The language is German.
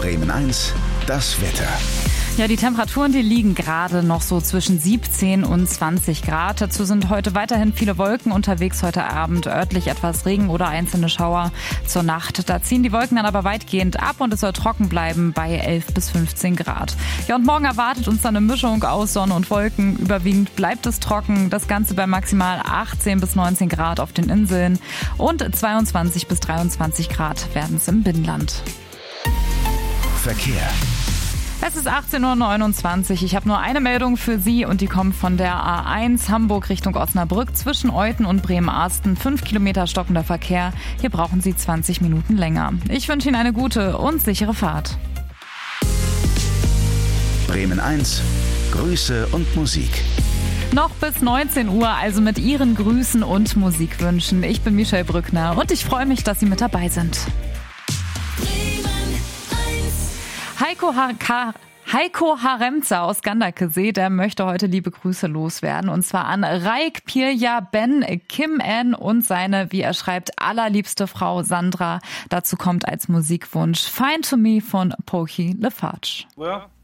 Bremen 1, das Wetter. Ja, die Temperaturen, die liegen gerade noch so zwischen 17 und 20 Grad. Dazu sind heute weiterhin viele Wolken unterwegs. Heute Abend örtlich etwas Regen oder einzelne Schauer zur Nacht. Da ziehen die Wolken dann aber weitgehend ab und es soll trocken bleiben bei 11 bis 15 Grad. Ja, und morgen erwartet uns dann eine Mischung aus Sonne und Wolken. Überwiegend bleibt es trocken. Das Ganze bei maximal 18 bis 19 Grad auf den Inseln und 22 bis 23 Grad werden es im Binnenland. Verkehr. Es ist 18.29 Uhr. Ich habe nur eine Meldung für Sie und die kommt von der A1 Hamburg Richtung Osnabrück zwischen Euten und Bremen-Arsten. 5 Kilometer stockender Verkehr. Hier brauchen Sie 20 Minuten länger. Ich wünsche Ihnen eine gute und sichere Fahrt. Bremen 1, Grüße und Musik. Noch bis 19 Uhr, also mit Ihren Grüßen und Musikwünschen. Ich bin Michelle Brückner und ich freue mich, dass Sie mit dabei sind. Heiko Haremza aus Gandakesee, der möchte heute liebe Grüße loswerden. Und zwar an Raik, Pirja, Ben, Kim Ann und seine, wie er schreibt, allerliebste Frau Sandra. Dazu kommt als Musikwunsch Fine to Me von Poki LaFarge. Well.